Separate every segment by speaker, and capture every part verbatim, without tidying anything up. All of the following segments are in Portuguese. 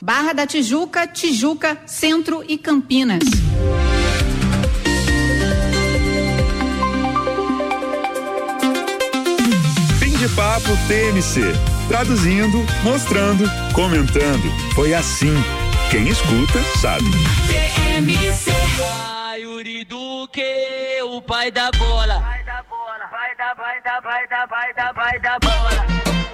Speaker 1: Barra da Tijuca, Tijuca, Centro e Campinas.
Speaker 2: Fim de papo T M C. Traduzindo, mostrando, comentando. Foi assim. Quem escuta, sabe.
Speaker 3: T M C. Yuri Duque, o pai da bola. Vai da bola, vai da, vai da, vai da, vai da, vai da bola.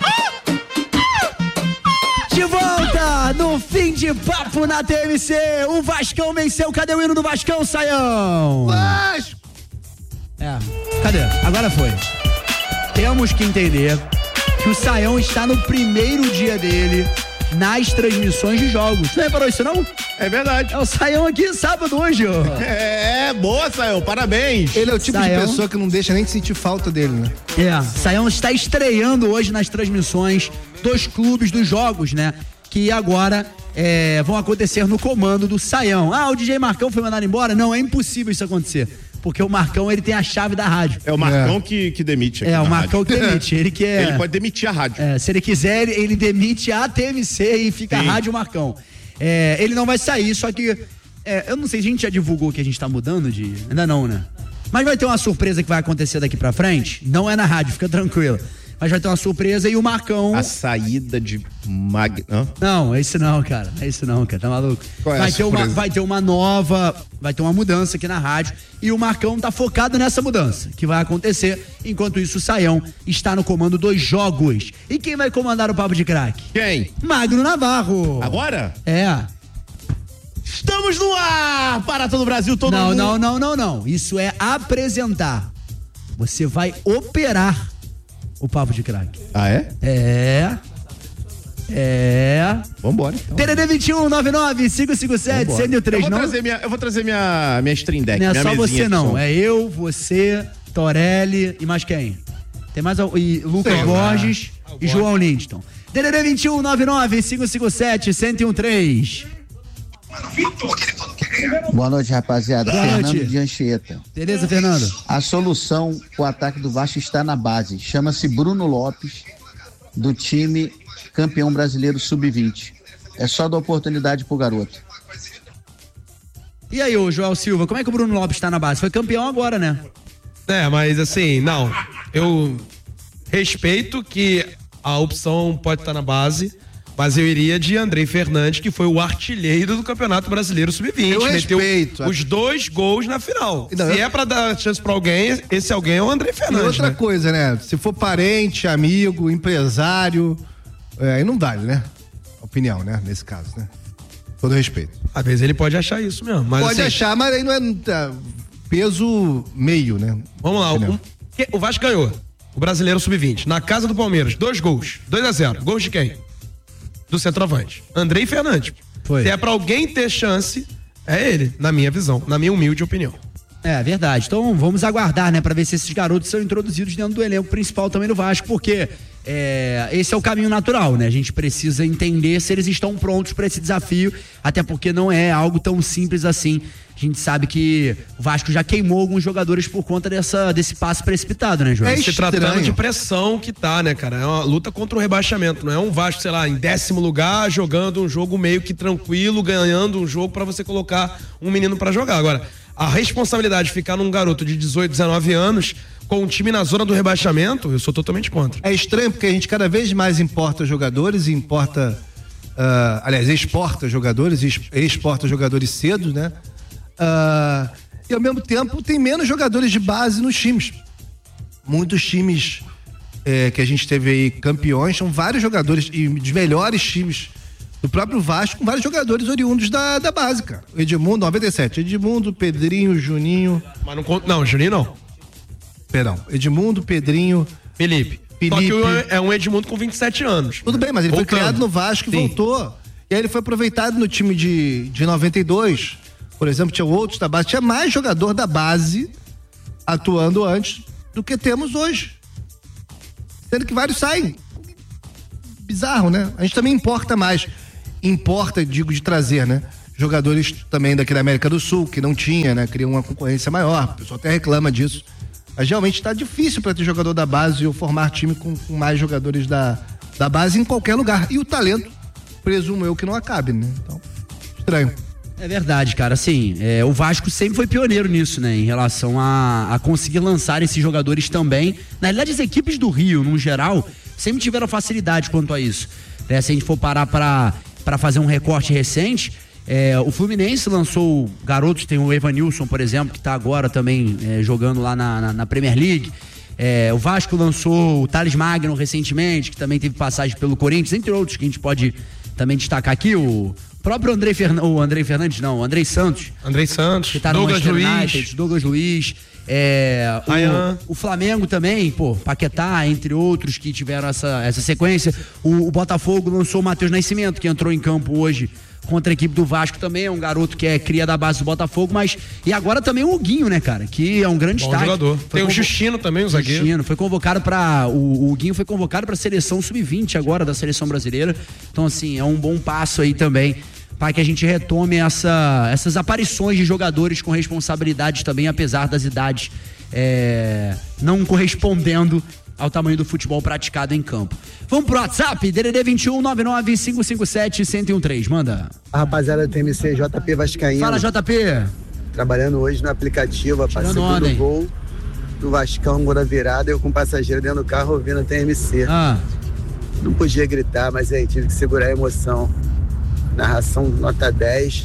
Speaker 4: De volta no Fim de Papo na T M C. O Vascão venceu. Cadê o hino do Vascão, Saião?
Speaker 5: Vasco!
Speaker 4: É, cadê? Agora foi. Temos que entender que o Saião está no primeiro dia dele nas transmissões de jogos. Não reparou isso, não?
Speaker 5: É verdade.
Speaker 4: É o Saião aqui sábado hoje, ó.
Speaker 5: É, boa, Saião, parabéns. Ele é o tipo Saião. de pessoa que não deixa nem de sentir falta dele, né?
Speaker 4: É, Saião está estreando hoje nas transmissões dos clubes, dos jogos, né? Que agora é, vão acontecer no comando do Saião. Ah, o D J Marcão foi mandado embora? Não, é impossível isso acontecer. Porque o Marcão, ele tem a chave da rádio.
Speaker 5: É o Marcão é. Que, que demite aqui.
Speaker 4: É,
Speaker 5: na
Speaker 4: o Marcão
Speaker 5: rádio.
Speaker 4: que demite. Ele que é...
Speaker 5: Ele pode demitir a rádio.
Speaker 4: É, se ele quiser, ele, ele demite a T M C e fica Sim. a Rádio Marcão. É, ele não vai sair, só que... É, eu não sei, a gente já divulgou que a gente tá mudando de... Ainda não, né? Mas vai ter uma surpresa que vai acontecer daqui pra frente. Não é na rádio, fica tranquilo. Mas vai ter uma surpresa e o Marcão...
Speaker 5: A saída de Mag... Não,
Speaker 4: não é isso não, cara. É isso não, cara. Tá maluco?
Speaker 5: Qual é
Speaker 4: vai,
Speaker 5: a
Speaker 4: ter uma, vai ter uma nova... Vai ter uma mudança aqui na rádio. E o Marcão tá focado nessa mudança que vai acontecer. Enquanto isso, o Saião está no comando dos jogos. E quem vai comandar o Papo de Craque?
Speaker 5: Quem?
Speaker 4: Magno Navarro.
Speaker 5: Agora?
Speaker 4: É.
Speaker 5: Estamos no ar para todo o Brasil, todo
Speaker 4: não,
Speaker 5: mundo.
Speaker 4: Não, não, não, não, não. Isso é apresentar. Você vai operar o Papo de Craque.
Speaker 5: Ah, é?
Speaker 4: É. É.
Speaker 5: Vambora, então.
Speaker 4: T D D vinte e um, noventa e nove, cinco cinco sete, cento e três,
Speaker 5: eu vou
Speaker 4: não?
Speaker 5: Trazer minha, eu vou trazer minha, minha stream deck.
Speaker 4: Não é
Speaker 5: minha
Speaker 4: só você, não.
Speaker 5: som.
Speaker 4: É eu, você, Torelli e mais quem? Tem mais e Lucas Sim, Borges ah, e João Lindston. T D D vinte e um, noventa e nove, cinco cinco sete, cento e três.
Speaker 6: Boa noite, rapaziada.
Speaker 4: Boa
Speaker 6: Fernando
Speaker 4: noite.
Speaker 6: de Anchieta.
Speaker 4: Beleza, Fernando?
Speaker 6: A solução pro ataque do Vasco está na base. Chama-se Bruno Lopes, do time campeão brasileiro sub vinte. É só dar oportunidade pro garoto.
Speaker 4: E aí, ô Joel Silva, como é que o Bruno Lopes está na base? Foi campeão agora, né?
Speaker 7: É, mas assim, não. Eu respeito que a opção pode estar na base, mas eu iria de Andrei Fernandes, que foi o artilheiro do Campeonato Brasileiro sub vinte.
Speaker 5: Eu
Speaker 7: meteu
Speaker 5: respeito.
Speaker 7: Os dois gols na final.
Speaker 5: Não,
Speaker 7: Se
Speaker 5: eu...
Speaker 7: é pra dar chance pra alguém, esse alguém é o Andrei Fernandes.
Speaker 5: E outra
Speaker 7: né?
Speaker 5: coisa, né? Se for parente, amigo, empresário, é, aí não vale, né? Opinião, né? Nesse caso, né? Todo respeito.
Speaker 7: Às vezes ele pode achar isso mesmo. Mas
Speaker 5: pode
Speaker 7: assim,
Speaker 5: achar, mas aí não é tá, peso meio, né?
Speaker 7: Vamos lá. O, o Vasco ganhou o Brasileiro sub vinte na casa do Palmeiras. Dois gols. dois a zero. Gols de quem? Do centroavante. Andrei Fernandes.
Speaker 4: Foi.
Speaker 7: Se é pra alguém ter chance, é ele, na minha visão, na minha humilde opinião.
Speaker 4: É, verdade. Então vamos aguardar, né, pra ver se esses garotos são introduzidos dentro do elenco principal também do Vasco, porque é, esse é o caminho natural, né? A gente precisa entender se eles estão prontos para esse desafio, até porque não é algo tão simples assim. A gente sabe que o Vasco já queimou alguns jogadores por conta dessa, desse passe precipitado, né, João?
Speaker 7: É se tratando de pressão que tá, né, cara? É uma luta contra o rebaixamento. Não é um Vasco, sei lá, em décimo lugar, jogando um jogo meio que tranquilo, ganhando um jogo para você colocar um menino para jogar. Agora, a responsabilidade de ficar num garoto de dezoito, dezenove anos com um time na zona do rebaixamento, eu sou totalmente contra.
Speaker 5: É estranho porque a gente cada vez mais importa jogadores e importa, uh, aliás, exporta jogadores e exporta jogadores cedo, né? Uh, e ao mesmo tempo tem menos jogadores de base nos times. Muitos times é, que a gente teve aí campeões são vários jogadores e dos melhores times do próprio Vasco, com vários jogadores oriundos da, da base, cara. Edmundo, noventa e sete. Edmundo, Pedrinho, Juninho.
Speaker 7: Mas não conta. Não, Juninho não.
Speaker 5: Perdão. Edmundo, Pedrinho.
Speaker 7: Felipe.
Speaker 5: Felipe.
Speaker 7: Só que é um Edmundo com vinte e sete anos.
Speaker 5: Tudo bem, mas ele
Speaker 7: Voltando.
Speaker 5: foi criado no Vasco e
Speaker 7: Sim.
Speaker 5: voltou. E aí ele foi aproveitado no time de, de noventa e dois. Por exemplo, tinha outros da base. Tinha mais jogador da base atuando antes do que temos hoje. Sendo que vários saem. Bizarro, né? A gente também importa mais. Importa, digo, de trazer, né? Jogadores também daqui da América do Sul, que não tinha, né? Cria uma concorrência maior. O pessoal até reclama disso. Mas realmente tá difícil para ter jogador da base ou formar time com, com mais jogadores da, da base em qualquer lugar. E o talento presumo eu que não acabe, né? Então, estranho.
Speaker 4: É verdade, cara. Assim, é, o Vasco sempre foi pioneiro nisso, né? Em relação a, a conseguir lançar esses jogadores também. Na realidade, as equipes do Rio, no geral, sempre tiveram facilidade quanto a isso. É, se a gente for parar pra, pra fazer um recorte recente, é, o Fluminense lançou garotos, tem o Evanilson, por exemplo, que tá agora também é, jogando lá na, na, na Premier League. É, o Vasco lançou o Thales Magno recentemente, que também teve passagem pelo Corinthians, entre outros que a gente pode também destacar aqui. O próprio Andrei Fernandes, o Andrei Fernandes não, o Andrei Santos.
Speaker 7: Andrei Santos,
Speaker 4: que tá
Speaker 7: Douglas
Speaker 4: no
Speaker 7: Luiz.
Speaker 4: United, Douglas Luiz. É, o, o Flamengo também, pô, Paquetá, entre outros que tiveram essa, essa sequência. O, o Botafogo lançou o Matheus Nascimento, que entrou em campo hoje contra a equipe do Vasco também, é um garoto que é cria da base do Botafogo, mas e agora também o Huguinho, né, cara, que é um grande
Speaker 7: Bom
Speaker 4: destaque.
Speaker 7: jogador.
Speaker 4: Foi
Speaker 7: Tem o
Speaker 4: convo...
Speaker 7: Justino também, o zagueiro.
Speaker 4: Justino, foi convocado para o, o Huguinho foi convocado para a seleção sub vinte agora da seleção brasileira. Então assim, é um bom passo aí também para que a gente retome essa, essas aparições de jogadores com responsabilidades também, apesar das idades é, não correspondendo ao tamanho do futebol praticado em campo. Vamos pro WhatsApp, D D D vinte e um, nove nove cinco cinco sete, um zero um três, manda.
Speaker 8: A rapaziada do T M C, J P Vascaíno.
Speaker 4: Fala, J P.
Speaker 8: Trabalhando hoje no aplicativo, a segundo do gol do Vascão, gol da virada, eu com o passageiro dentro do carro ouvindo o T M C.
Speaker 4: Ah.
Speaker 8: Não podia gritar, mas aí tive que segurar a emoção. Narração nota dez.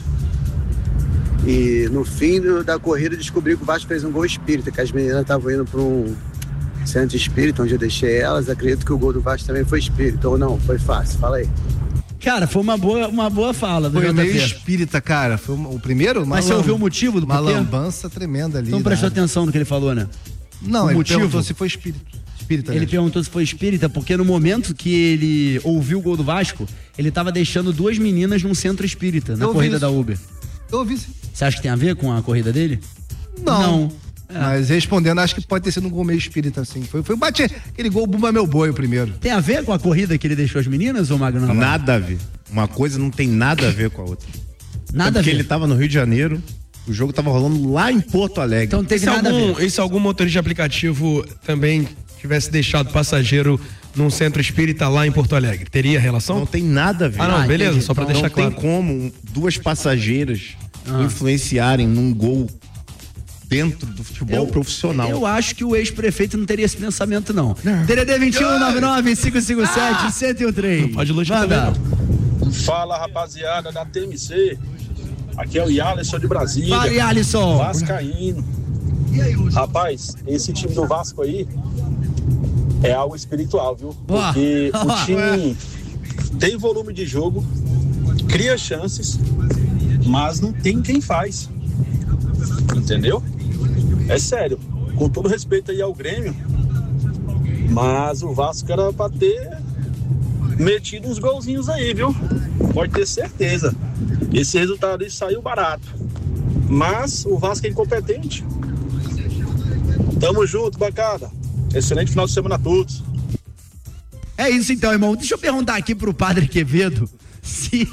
Speaker 8: E no fim do, da corrida descobri que o Vasco fez um gol espírita, que as meninas estavam indo para um centro espírita, onde eu deixei elas. Acredito que o gol do Vasco também foi espírita, ou não? Foi fácil, fala aí.
Speaker 4: Cara, foi uma boa, uma boa fala do
Speaker 5: Foi
Speaker 4: J P.
Speaker 5: meio espírita, cara. Foi o primeiro?
Speaker 4: Mas você ouviu o motivo do
Speaker 5: Uma
Speaker 4: porquê?
Speaker 5: lambança tremenda ali.
Speaker 4: Então prestou atenção no que ele falou, né?
Speaker 5: Não,
Speaker 4: o
Speaker 5: ele
Speaker 4: motivo?
Speaker 5: perguntou se foi espírita. espírita
Speaker 4: ele
Speaker 5: mesmo.
Speaker 4: perguntou se foi espírita, porque no momento que ele ouviu o gol do Vasco, ele tava deixando duas meninas num centro espírita, na
Speaker 5: Eu ouvi
Speaker 4: corrida
Speaker 5: isso.
Speaker 4: da Uber.
Speaker 5: Eu ouvi sim.
Speaker 4: Você acha que tem a ver com a corrida dele?
Speaker 5: Não.
Speaker 4: Não. É.
Speaker 5: Mas respondendo, acho que pode ter sido um gol meio espírita, assim. Foi, foi bate, aquele gol Bumba Meu Boi, o primeiro.
Speaker 4: Tem a ver com a corrida que ele deixou as meninas, ou Magno?
Speaker 9: Nada a ver. Uma coisa não tem nada a ver com a outra.
Speaker 4: Nada a
Speaker 9: Porque
Speaker 4: ver.
Speaker 9: ele tava no Rio de Janeiro, o jogo tava rolando lá em Porto Alegre.
Speaker 4: Então não teve
Speaker 7: E se
Speaker 4: nada a
Speaker 7: algum,
Speaker 4: ver.
Speaker 7: e se algum motorista de aplicativo também tivesse deixado passageiro num centro espírita lá em Porto Alegre, teria relação?
Speaker 9: Não tem nada a ver.
Speaker 7: Ah, não,
Speaker 4: Ah,
Speaker 7: beleza,
Speaker 4: entendi.
Speaker 7: só pra
Speaker 9: Não
Speaker 7: deixar claro.
Speaker 9: tem como duas passageiras
Speaker 4: Ah.
Speaker 9: influenciarem num gol dentro do futebol
Speaker 4: Eu-
Speaker 9: profissional.
Speaker 4: Eu acho que o ex-prefeito não teria esse pensamento, não. D D D vinte e um, nove nove cinco cinco sete, um zero um três.
Speaker 7: Pode elogiar
Speaker 4: Manda.
Speaker 7: também,
Speaker 10: Fala, rapaziada da T M C. Aqui é o Yalisson de Brasília.
Speaker 4: Fala, Yalisson.
Speaker 10: Vascaíno. Rapaz, esse time do Vasco aí é algo espiritual, viu? Porque
Speaker 4: Ó,
Speaker 10: o time tem volume de jogo, cria chances, mas não tem quem faz. Entendeu? É sério. Com todo respeito aí ao Grêmio, mas o Vasco era pra ter metido uns golzinhos aí, viu? Pode ter certeza. Esse resultado aí saiu barato. Mas o Vasco é incompetente. Tamo junto, bancada. Excelente final de semana a todos.
Speaker 4: É isso então, irmão. Deixa eu perguntar aqui pro Padre Quevedo se...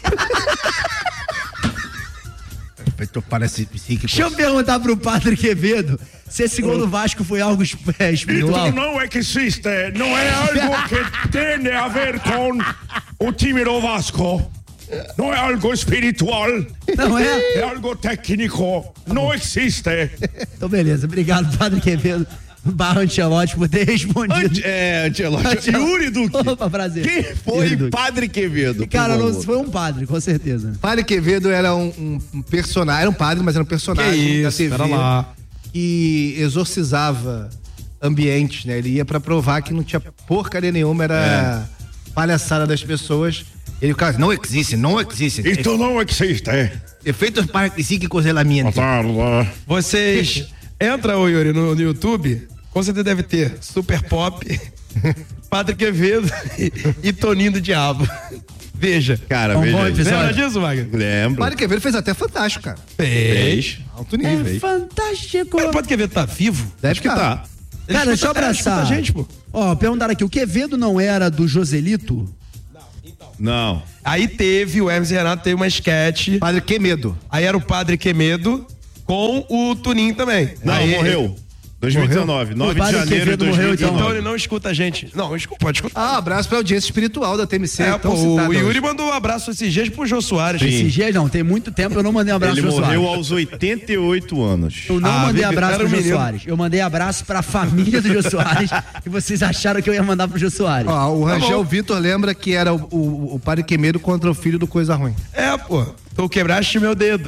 Speaker 5: Parece psíquico.
Speaker 4: Deixa eu perguntar pro Padre Quevedo se esse gol do Vasco foi algo es- é, espiritual.
Speaker 11: Não existe, não é algo que tem a ver com o time do Vasco. Não é algo espiritual.
Speaker 4: Não é?
Speaker 11: É algo técnico. Não existe.
Speaker 4: Então beleza, obrigado Padre Quevedo barra Ancelotti por ter respondido.
Speaker 9: Ante- é, Ancelotti.
Speaker 4: Ancelotti.
Speaker 9: Yuri Duque.
Speaker 4: Opa, prazer.
Speaker 9: Quem foi
Speaker 4: Yuri Duque.
Speaker 9: Padre Quevedo? por
Speaker 4: Cara, não,
Speaker 9: favor?
Speaker 4: foi um padre, com certeza.
Speaker 5: Padre Quevedo era um, um- um personagem, era um padre, mas era um personagem
Speaker 7: Que
Speaker 5: da
Speaker 7: isso,
Speaker 5: T V
Speaker 7: pera lá.
Speaker 5: que exorcizava ambientes, né? Ele ia pra provar que não tinha porcaria nenhuma, era palhaçada das pessoas. Ele ficava, não existe, não existe.
Speaker 11: Isto não existe.
Speaker 5: Efeitos psíquicos da minha.
Speaker 7: Vocês entra, ô Yuri, no, no YouTube, com certeza deve ter Super Pop, Padre Quevedo e, e Toninho do Diabo. Veja.
Speaker 9: Cara,
Speaker 4: Um
Speaker 9: veja
Speaker 4: bom
Speaker 9: aí.
Speaker 4: episódio.
Speaker 7: Lembra disso, Wagner?
Speaker 9: Lembro.
Speaker 5: Padre Quevedo fez até Fantástico, cara.
Speaker 7: Fez.
Speaker 5: Alto nível.
Speaker 4: É fantástico.
Speaker 7: Cara, o Padre Quevedo tá vivo?
Speaker 5: Deve
Speaker 9: que tá.
Speaker 7: Ele
Speaker 4: Cara, deixa eu
Speaker 7: escuta- é, escuta
Speaker 4: abraçar.
Speaker 7: a gente, pô.
Speaker 4: Ó, perguntaram aqui, o Quevedo não era do Joselito?
Speaker 9: Não.
Speaker 7: Aí teve, o Hermes e Renato teve uma sketch.
Speaker 5: Padre Quemedo.
Speaker 7: Aí era o Padre Quemedo com o Tuninho também.
Speaker 9: Não,
Speaker 7: Aí,
Speaker 9: morreu. dois mil e dezenove, nove de janeiro de dois mil e dezenove.
Speaker 7: Então ele não escuta a gente. Não, escuta, pode escutar.
Speaker 5: Ah, abraço pra audiência espiritual da T M C.
Speaker 7: É,
Speaker 5: então
Speaker 7: pô,
Speaker 5: citada
Speaker 7: o Yuri
Speaker 5: hoje.
Speaker 7: mandou um abraço esses dias pro Jô Soares.
Speaker 4: Sim. Esses dias não, tem muito tempo eu não mandei um abraço
Speaker 9: Ele
Speaker 4: pro Jô Soares.
Speaker 9: morreu aos oitenta e oito anos.
Speaker 4: Eu não
Speaker 7: Ah,
Speaker 4: mandei
Speaker 7: Vitor,
Speaker 4: abraço
Speaker 7: era
Speaker 4: pro
Speaker 7: um
Speaker 4: Jô
Speaker 7: menino.
Speaker 4: Soares. Eu mandei abraço pra família do Jô Soares e vocês acharam que eu ia mandar pro Jô Soares.
Speaker 5: Ó, o
Speaker 7: Tá
Speaker 5: Rangel
Speaker 7: bom.
Speaker 5: Vitor lembra que era o, o, o Pariquemeiro contra o filho do Coisa Ruim.
Speaker 7: É, pô. Tu quebraste meu dedo.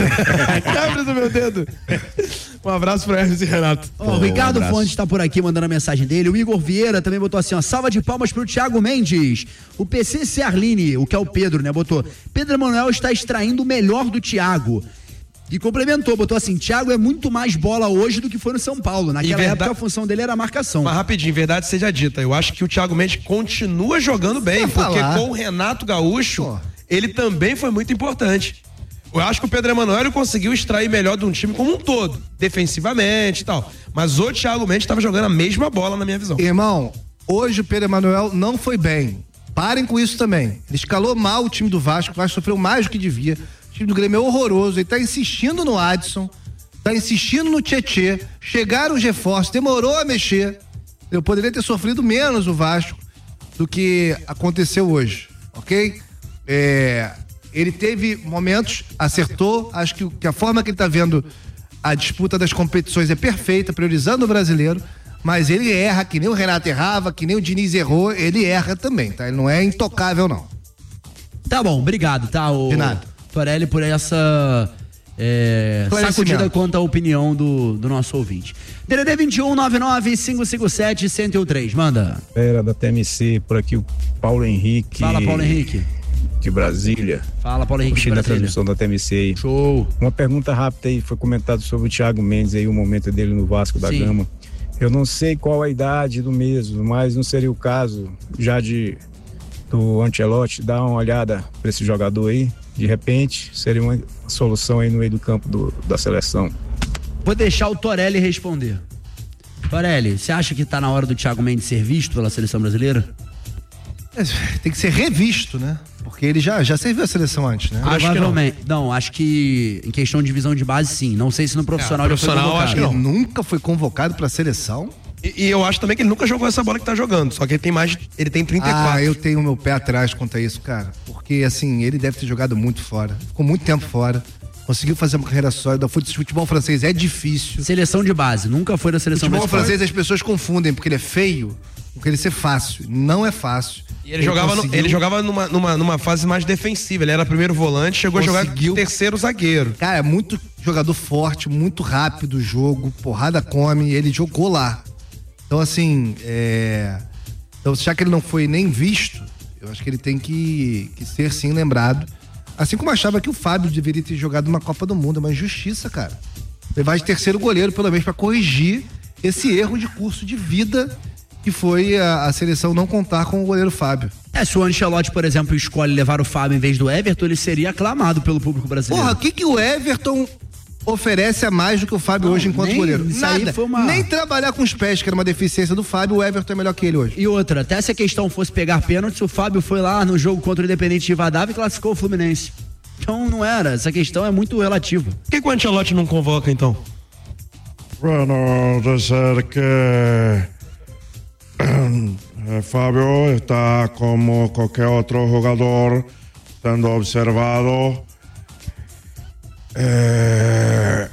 Speaker 7: Quebra do meu dedo. Um abraço pro Hermes e Renato.
Speaker 4: Ó, o Ricardo Fontes tá por aqui mandando a mensagem dele. O Igor Vieira também botou assim, ó, salva de palmas pro Thiago Mendes. O P C Ciarline, o que é o Pedro, né, botou, Pedro Emanuel está extraindo o melhor do Thiago. E complementou, botou assim, Thiago é muito mais bola hoje do que foi no São Paulo. Naquela
Speaker 7: verdade-
Speaker 4: época a função dele era a marcação.
Speaker 7: Mas rapidinho, verdade seja dita, eu acho que o Thiago Mendes continua jogando bem,
Speaker 5: Pra
Speaker 7: porque
Speaker 5: falar.
Speaker 7: com o Renato Gaúcho,
Speaker 5: Pô.
Speaker 7: ele também foi muito importante. Eu acho que o Pedro Emanuel conseguiu extrair melhor de um time como um todo, defensivamente e tal. Mas o Thiago Mendes estava jogando a mesma bola na minha visão.
Speaker 5: Irmão, hoje o Pedro Emanuel não foi bem. Parem com isso também. Ele escalou mal o time do Vasco, o Vasco sofreu mais do que devia. O time do Grêmio é horroroso, ele tá insistindo no Adson, tá insistindo no Tietê, chegaram os reforços, demorou a mexer. Eu poderia ter sofrido menos o Vasco do que aconteceu hoje, ok? É, ele teve momentos, acertou, acho que, que a forma que ele tá vendo a disputa das competições é perfeita, priorizando o brasileiro, mas ele erra, que nem o Renato errava, que nem o Diniz errou, ele erra também, tá? Ele não é intocável, não.
Speaker 4: Tá bom, obrigado, tá? O
Speaker 5: De nada.
Speaker 4: Torelli por essa é,
Speaker 5: Esclarecimento.
Speaker 4: sacudida quanto à opinião do, do nosso ouvinte. D D D vinte e um, nove nove cinco cinco sete, um zero um três, manda.
Speaker 12: Era da T M C, por aqui o Paulo Henrique.
Speaker 4: Fala, Paulo Henrique.
Speaker 12: De Brasília.
Speaker 4: Fala, Paulo Henrique de
Speaker 12: Curtindo a
Speaker 4: Brasília.
Speaker 12: transmissão da T M C aí.
Speaker 4: Show.
Speaker 12: Uma pergunta rápida aí, foi comentado sobre o Thiago Mendes aí, o momento dele no Vasco da
Speaker 4: Sim.
Speaker 12: Gama. Eu não sei qual a idade do mesmo, mas não seria o caso já de do Ancelotti dar uma olhada para esse jogador aí? De repente, seria uma solução aí no meio do campo do, da seleção.
Speaker 4: Vou deixar o Torelli responder. Torelli, você acha que tá na hora do Thiago Mendes ser visto pela seleção brasileira?
Speaker 5: É, tem que ser revisto, né? Porque ele já, já serviu a seleção antes, né?
Speaker 4: Provavelmente. Não. não, acho que em questão de divisão de base, sim. Não sei se no profissional
Speaker 7: É,
Speaker 4: já foi
Speaker 7: profissional,
Speaker 4: convocado.
Speaker 7: acho que
Speaker 5: Ele
Speaker 7: não.
Speaker 5: nunca foi convocado pra seleção?
Speaker 7: E, e eu acho também que ele nunca jogou essa bola que tá jogando, só que ele tem mais, ele tem trinta e quatro.
Speaker 5: Ah, eu tenho meu pé atrás quanto a isso, cara. Porque, assim, ele deve ter jogado muito fora. Ficou muito tempo fora. Conseguiu fazer uma carreira sólida. O futebol francês é difícil.
Speaker 4: Seleção de base, nunca foi da seleção
Speaker 5: Futebol
Speaker 4: brasileira.
Speaker 5: francês as pessoas confundem porque ele é feio, porque ele ser fácil. Não é fácil.
Speaker 7: E ele, jogava, no-
Speaker 5: conseguiu-
Speaker 7: ele jogava numa, numa, numa fase mais defensiva. Ele era primeiro volante, chegou a jogar
Speaker 5: Conseguiu.
Speaker 7: terceiro zagueiro.
Speaker 5: Cara, é muito jogador forte, muito rápido o jogo, porrada come, ele jogou lá. Então, assim, é... Então, já que ele não foi nem visto, eu acho que ele tem que, que ser, sim, lembrado. Assim como eu achava que o Fábio deveria ter jogado uma Copa do Mundo, é uma injustiça, cara. Levar de terceiro goleiro, pelo menos, pra corrigir esse erro de curso de vida que foi a, a seleção não contar com o goleiro Fábio.
Speaker 4: É, se o Ancelotti, por exemplo, escolhe levar o Fábio em vez do Everton, ele seria aclamado pelo público brasileiro.
Speaker 5: Porra, o que, que o Everton oferece a mais do que o Fábio
Speaker 4: Não,
Speaker 5: hoje enquanto
Speaker 4: nem-
Speaker 5: goleiro?
Speaker 4: isso aí
Speaker 5: Nada.
Speaker 4: foi uma-
Speaker 5: Nem trabalhar com os pés, que era uma deficiência do Fábio, o Everton é melhor que ele hoje.
Speaker 4: E outra, até se a questão fosse pegar pênalti, o Fábio foi lá no jogo contra o Independente de Rivadavia e classificou o Fluminense. Então não era, essa questão é muito relativa.
Speaker 7: Por que, que o Ancelotti não convoca, então?
Speaker 11: Bueno, dizer que eh, Fabio está como cualquier otro jugador, siendo observado. Eh,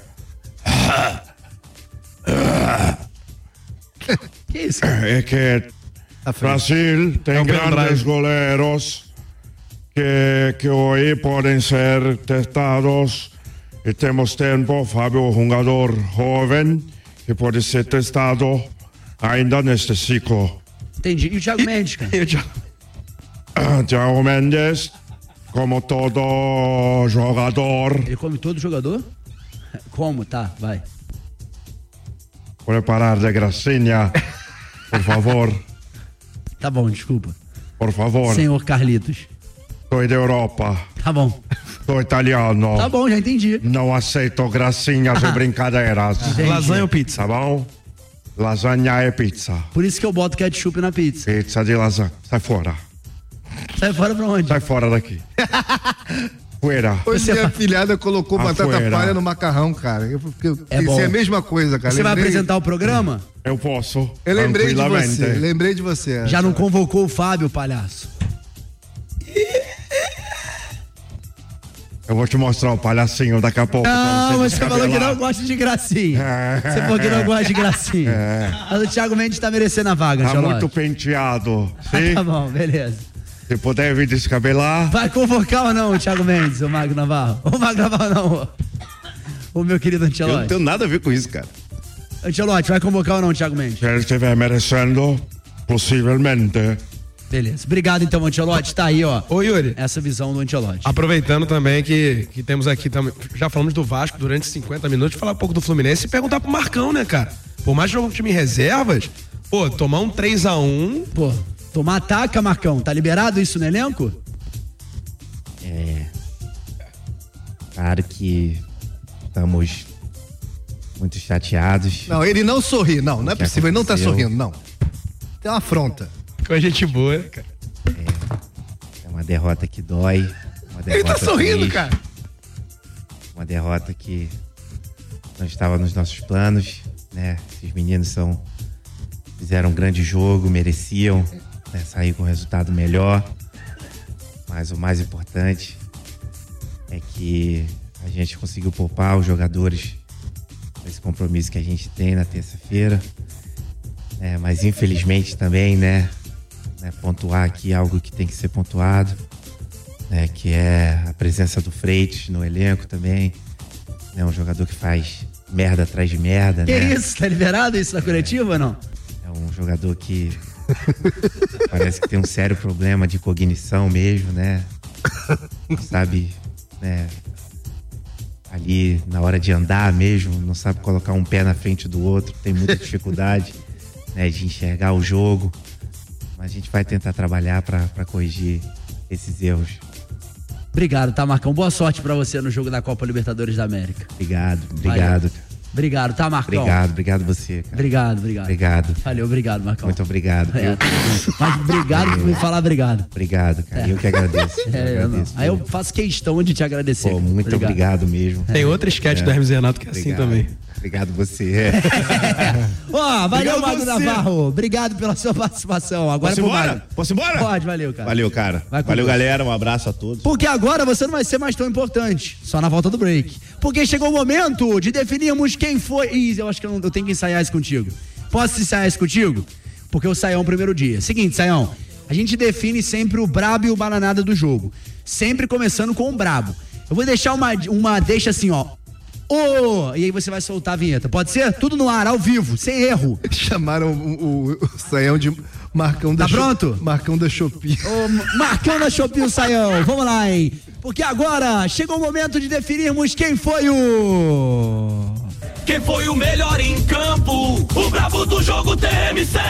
Speaker 4: Que isso?
Speaker 11: é que Brasil tem
Speaker 7: É um
Speaker 11: grandes
Speaker 7: pendrive.
Speaker 11: goleiros que, que hoje podem ser testados e temos tempo. Fábio é um jogador jovem que pode ser testado ainda neste ciclo.
Speaker 4: Entendi. E o Thiago Mendes, cara?
Speaker 7: Eu já-
Speaker 11: Thiago Mendes, como todo jogador,
Speaker 4: Ele come todo jogador? Como? Tá, vai.
Speaker 11: pode parar de gracinha, por favor,
Speaker 4: Tá bom, desculpa.
Speaker 11: por favor.
Speaker 4: Senhor Carlitos.
Speaker 11: Sou da Europa,
Speaker 4: Tá bom.
Speaker 11: sou italiano.
Speaker 4: Tá bom, já entendi.
Speaker 11: Não aceito gracinhas e brincadeiras.
Speaker 4: Entendi.
Speaker 7: Lasanha ou pizza?
Speaker 11: Tá bom? Lasanha é pizza.
Speaker 4: Por isso que eu boto ketchup na pizza.
Speaker 11: Pizza de lasanha. Sai fora.
Speaker 4: Sai fora pra onde?
Speaker 11: Sai fora daqui. Afuera.
Speaker 5: Hoje minha filhada colocou batata
Speaker 11: Afuera.
Speaker 5: palha no macarrão, cara. Eu, eu
Speaker 4: É
Speaker 5: pensei
Speaker 4: bom.
Speaker 5: a mesma coisa, cara.
Speaker 4: Você vai
Speaker 5: Lembrei-
Speaker 4: apresentar o programa?
Speaker 11: Eu posso.
Speaker 5: Eu lembrei de
Speaker 11: tranquilamente.
Speaker 5: você. Lembrei de você.
Speaker 4: Já não convocou o Fábio, palhaço?
Speaker 11: Eu vou te mostrar o palhacinho daqui a pouco.
Speaker 4: Não,
Speaker 11: pra
Speaker 4: você falou que
Speaker 11: descabelar.
Speaker 4: não gosta de gracinha. Você falou que não gosta de gracinha.
Speaker 11: É.
Speaker 4: Mas o Thiago Mendes tá merecendo a vaga,
Speaker 11: Tá
Speaker 4: Ancelotti.
Speaker 11: muito penteado. Sim?
Speaker 4: Tá bom, beleza.
Speaker 11: Se puder vir descabelar.
Speaker 4: Vai convocar ou não o Thiago Mendes, o Magno Navarro? O Magno Navarro não, o meu querido
Speaker 9: Eu
Speaker 4: Ancelotti.
Speaker 9: não tenho nada a ver com isso, cara.
Speaker 4: Ancelotti, vai convocar ou não o Thiago Mendes?
Speaker 11: Se ele estiver merecendo, possivelmente.
Speaker 4: Beleza. Obrigado então, Ancelotti. Tá aí, ó.
Speaker 7: Ô, Yuri.
Speaker 4: Essa visão do Ancelotti.
Speaker 7: Aproveitando também que, que temos aqui também. Já falamos do Vasco durante cinquenta minutos, falar um pouco do Fluminense e perguntar pro Marcão, né, cara? Por mais que jogo um time em reservas, pô, tomar um três a um.
Speaker 4: Pô, tomar ataca, Marcão. Tá liberado isso no elenco?
Speaker 13: É. Claro que estamos muito chateados.
Speaker 5: Não, ele não sorri. Não, não é
Speaker 13: O que
Speaker 5: possível. Ele não tá
Speaker 13: aconteceu?
Speaker 5: sorrindo, não. Tem uma afronta.
Speaker 7: Com a gente boa, cara.
Speaker 13: É uma derrota que dói. Uma
Speaker 5: Ele tá
Speaker 13: derrota
Speaker 5: sorrindo,
Speaker 13: triste,
Speaker 5: cara.
Speaker 13: Uma derrota que não estava nos nossos planos, né? Esses meninos são fizeram um grande jogo, mereciam, né, sair com um resultado melhor. Mas o mais importante é que a gente conseguiu poupar os jogadores desse compromisso que a gente tem na terça-feira. É, mas infelizmente também, né, né, pontuar aqui algo que tem que ser pontuado, né, que é a presença do Freitas no elenco também, né, um jogador que faz merda atrás de merda,
Speaker 4: Que
Speaker 13: né?
Speaker 4: isso? Tá liberado isso na coletiva ou não?
Speaker 13: É um jogador que parece que tem um sério problema de cognição mesmo, né? Não sabe, né, ali na hora de andar mesmo, não sabe colocar um pé na frente do outro, tem muita dificuldade, né, de enxergar o jogo. Mas a gente vai tentar trabalhar pra pra corrigir esses erros.
Speaker 4: Obrigado, tá, Marcão? Boa sorte pra você no jogo da Copa Libertadores da América.
Speaker 13: Obrigado, obrigado.
Speaker 4: Valeu. Obrigado, tá, Marcão?
Speaker 13: Obrigado, obrigado você, cara.
Speaker 4: Obrigado, obrigado.
Speaker 13: Obrigado.
Speaker 4: Valeu, obrigado, Marcão.
Speaker 13: Muito obrigado.
Speaker 4: É,
Speaker 13: viu?
Speaker 4: tá bom. Mas obrigado por me falar obrigado.
Speaker 13: Obrigado, cara. Eu que agradeço. Eu
Speaker 4: É, eu não.
Speaker 13: agradeço.
Speaker 4: Aí eu faço questão de te agradecer.
Speaker 13: Pô, muito obrigado, mesmo.
Speaker 7: Tem outra sketch do Hermes Renato que é assim
Speaker 13: Obrigado.
Speaker 7: também.
Speaker 13: Obrigado você.
Speaker 4: Ó, valeu,
Speaker 9: Obrigado
Speaker 4: Magno
Speaker 9: você.
Speaker 4: Navarro. Obrigado pela sua participação. Agora
Speaker 9: Posso
Speaker 4: é pro
Speaker 9: embora?
Speaker 4: Magno.
Speaker 9: Posso embora?
Speaker 4: Pode, valeu, cara.
Speaker 9: Valeu, cara.
Speaker 4: Vai com
Speaker 9: Valeu,
Speaker 4: Deus.
Speaker 9: galera. Um abraço a todos.
Speaker 4: Porque agora você não vai ser mais tão importante, só na volta do break. Porque chegou o momento de definirmos quem foi. Ih, eu acho que eu, não- eu tenho que ensaiar isso contigo. Posso ensaiar isso contigo? Porque o Saião primeiro dia. Seguinte, Saião, a gente define sempre o brabo e o bananada do jogo. Sempre começando com o brabo. Eu vou deixar uma, uma deixa assim, ó. Ô! E aí você vai soltar a vinheta. Pode ser? Tudo no ar, ao vivo, sem erro.
Speaker 5: Chamaram o, o, o Saião de Marcão da
Speaker 4: Tá
Speaker 5: Cho-
Speaker 4: pronto?
Speaker 5: Marcão da Shopee.
Speaker 4: Ô, Marcão da Shopee, o Saião. Vamos lá, hein? Porque agora chegou o momento de definirmos quem foi o...
Speaker 3: Quem foi o melhor em campo? O brabo do jogo T M C.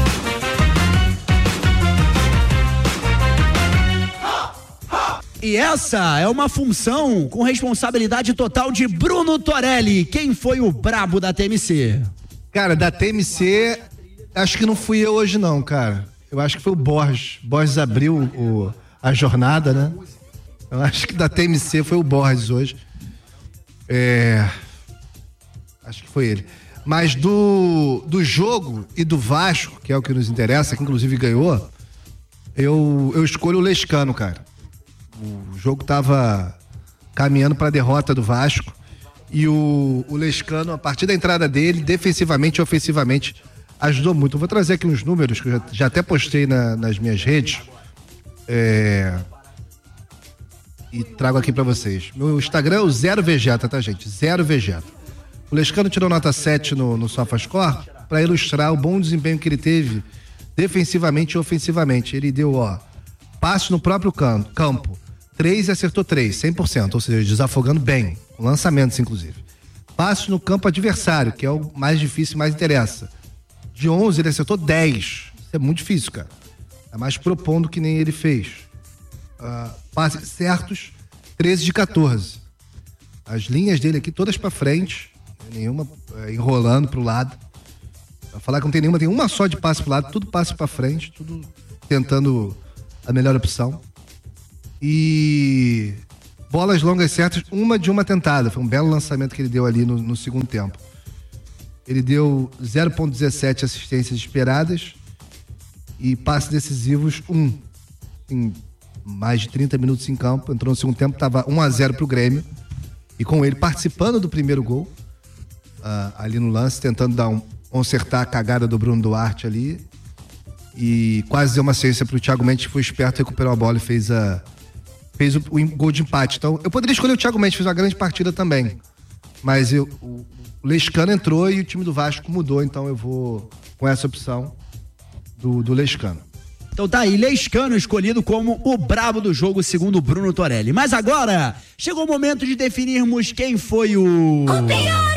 Speaker 4: E essa é uma função com responsabilidade total de Bruno Torelli. Quem foi o brabo da T M C?
Speaker 5: Cara, da T M C, acho que não fui eu hoje não, cara. Eu acho que foi o Borges. Borges abriu o, a jornada, né? Eu acho que da T M C foi o Borges hoje. É... Acho que foi ele. Mas do, do jogo e do Vasco, que é o que nos interessa, que inclusive ganhou, eu, eu escolho o Lescano, cara. O jogo tava caminhando para a derrota do Vasco e o, o Lescano, a partir da entrada dele, defensivamente e ofensivamente, ajudou muito. Eu vou trazer aqui uns números que eu já, já até postei na- nas minhas redes é, e trago aqui para vocês. Meu Instagram é o Zero Vegeta, tá, gente? Zero Vegeta. O Lescano tirou nota sete no, no SofaScore para ilustrar o bom desempenho que ele teve defensivamente e ofensivamente. Ele deu, ó, passe no próprio campo, campo três e acertou três, cem por cento, ou seja, desafogando bem, com lançamentos inclusive. Passe no campo adversário, que é o mais difícil e mais interessa. De onze ele acertou dez. Isso é muito difícil, cara. É mais propondo que nem ele fez. Ah, passes certos, treze de quatorze. As linhas dele aqui todas pra frente, nenhuma é, enrolando pro lado. Pra falar que não tem nenhuma, tem uma só de passe pro lado, tudo passe pra frente, tudo tentando a melhor opção. E bolas longas certas, uma de uma tentada. Foi um belo lançamento que ele deu ali no, no segundo tempo. Ele deu zero vírgula dezessete assistências esperadas e passes decisivos, um. Em mais de trinta minutos em campo. Entrou no segundo tempo, estava um a zero pro Grêmio. E com ele participando do primeiro gol, uh, ali no lance, tentando dar um, consertar a cagada do Bruno Duarte ali. E quase deu uma assistência pro Thiago Mendes, que foi esperto, recuperou a bola e fez, a, fez o, o gol de empate. Então, eu poderia escolher o Thiago Mendes, fez uma grande partida também. Mas eu, o, o Lescano entrou e o time do Vasco mudou, então eu vou com essa opção do, do Lescano.
Speaker 4: Então tá aí, Lescano escolhido como o brabo do jogo, segundo o Bruno Torelli. Mas agora, chegou o momento de definirmos quem foi o... O pior